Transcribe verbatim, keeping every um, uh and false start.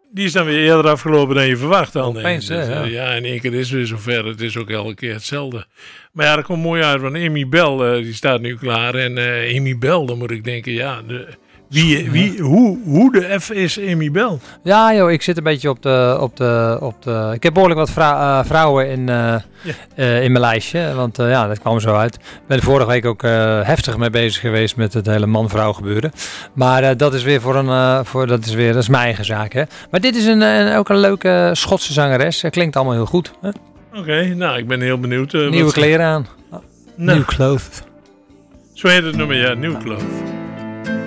die is dan weer eerder afgelopen dan je verwacht. Dan, Opeens, dus, ja. uh, ja, in één keer is het weer zover. Het is ook elke keer hetzelfde. Maar ja, dat komt mooi uit. Want Amy Bell, uh, die staat nu klaar. En uh, Amy Bell, dan moet ik denken, ja... De, Wie, wie, hoe, hoe de F is Amy Bell? Ja, joh, ik zit een beetje op de... Op de, op de ik heb behoorlijk wat vrou- uh, vrouwen in, uh, ja. uh, in mijn lijstje. Want uh, ja, dat kwam zo uit. Ik ben er vorige week ook uh, heftig mee bezig geweest met het hele man-vrouw gebeuren. Maar uh, dat is weer voor een... Uh, voor, dat, is weer, dat is mijn eigen zaak, hè. Maar dit is een, een, ook een leuke Schotse zangeres. Dat klinkt allemaal heel goed. Oké, okay, nou, ik ben heel benieuwd. Uh, Nieuwe kleren aan. Oh, nou, New clothes. Zo heet het nummer, ja, New Clothes.